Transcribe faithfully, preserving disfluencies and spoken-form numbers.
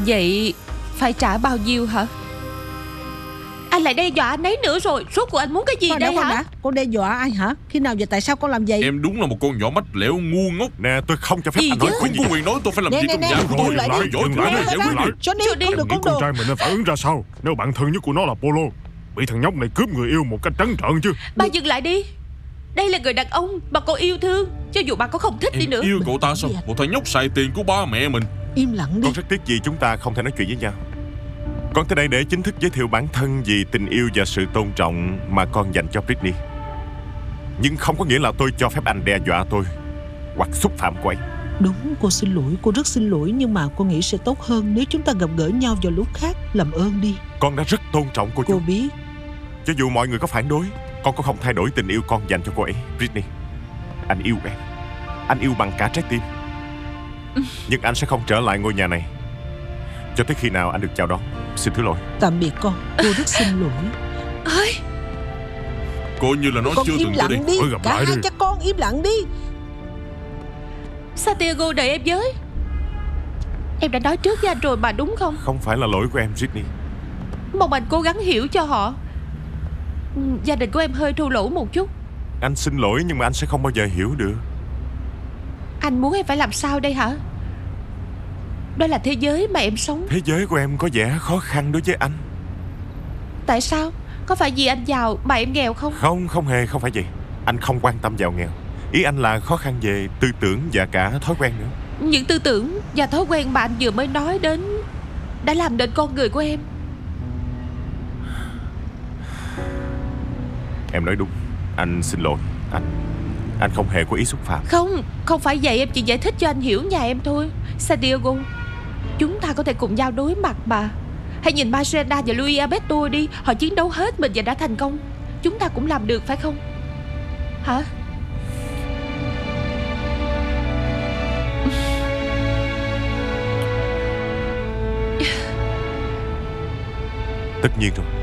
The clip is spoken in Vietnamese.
Vậy phải trả bao nhiêu hả? Anh lại đe dọa anh ấy nữa rồi. Rốt cuộc anh muốn cái gì Con đây đã, hả? đã. Con đe dọa ai hả? Khi nào và tại sao con làm vậy? Em đúng là một con nhỏ mách lẻo ngu ngốc. Nè, tôi không cho phép Gì anh nói chứ? cái Không gì. có quyền nói tôi phải làm Nè, gì nè, trong nè, nhà của tôi. dừng lại đi. Dối Dừng trá lại này, đi, giải dừng quyết lại. đi. Johnny, Johnny. con Em đừng nghĩ con con đồ. trai mình nên phản ứng ra sao nếu bạn thân nhất của nó là Polo? Bị thằng nhóc này cướp người yêu một cách trắng trợn chứ. Bà dừng lại đi. Đây là người đàn ông mà cô yêu thương. Cho dù bà có không thích đi Em nữa. yêu cậu ta sao? Một thằng nhóc xài tiền của ba mẹ mình. Im lặng đi. Con rất tiếc vì chúng ta không thể nói chuyện với nhau. Con tới đây để chính thức giới thiệu bản thân vì tình yêu và sự tôn trọng mà con dành cho Britney. Nhưng không có nghĩa là tôi cho phép anh đe dọa tôi hoặc xúc phạm cô ấy. Đúng, cô xin lỗi. Cô rất xin lỗi. Nhưng mà cô nghĩ sẽ tốt hơn nếu chúng ta gặp gỡ nhau vào lúc khác. Làm ơn đi. Con đã rất tôn trọng cô Cô chú. biết. Cho dù mọi người có phản đối, con cũng không thay đổi tình yêu con dành cho cô ấy. Britney, anh yêu em. Anh yêu bằng cả trái tim. Nhưng anh sẽ không trở lại ngôi nhà này cho tới khi nào anh được chào đón. Xin thứ lỗi. Tạm biệt con. Cô rất xin lỗi. Ơi, Coi như là nó Con chưa im từng có đi. lặng đi. Ôi, gặp Cả lại hai đi. cha con im lặng đi. Santiago đợi em với. Em đã nói trước với anh rồi mà đúng không? Không phải là lỗi của em, Britney. Mong anh cố gắng hiểu cho họ. Ừ, gia đình của em hơi thô lỗ một chút. Anh xin lỗi nhưng mà anh sẽ không bao giờ hiểu được. Anh muốn em phải làm sao đây hả? Đó là thế giới mà em sống. Thế giới của em có vẻ khó khăn đối với anh. Tại sao? Có phải vì anh giàu mà em nghèo không? Không, không hề, không phải vậy. Anh không quan tâm giàu nghèo. Ý anh là khó khăn về tư tưởng và cả thói quen nữa. Những tư tưởng và thói quen mà anh vừa mới nói đến đã làm nên con người của em. Em nói đúng. Anh xin lỗi. Anh Anh không hề có ý xúc phạm. Không, không phải vậy. Em chỉ giải thích cho anh hiểu nhà em thôi. Santiago, chúng ta có thể cùng nhau đối mặt mà. Hãy nhìn Marcela và Luis Alberto đi. Họ chiến đấu hết mình và đã thành công. Chúng ta cũng làm được phải không? Hả? Tất nhiên rồi.